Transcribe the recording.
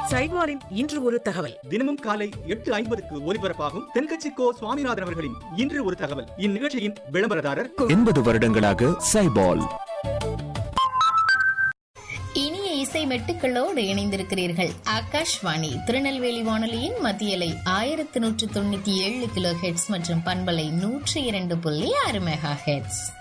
சைட்வாரின் இன்று ஒரு தகவல். தினமும் காலை 8:50க்கு ஒலிபரப்பாகும் தென்கட்சி கோ சுவாமிநாதன் அவர்களின் இன்று ஒரு தகவல். இந்நிகழ்ச்சியின் விளம்பரதாரர் 80 வருடங்களாக சைபால். இனிய இசை மெட்டுக்களோடு இணைந்திருக்கிறீர்கள். ஆகாஷ்வாணி திருநெல்வேலி வானொலியின் மத்தியலை 1197 கிலோ ஹெட்ஸ் மற்றும் பண்பலை 102.6 மெகா ஹெட்ஸ்.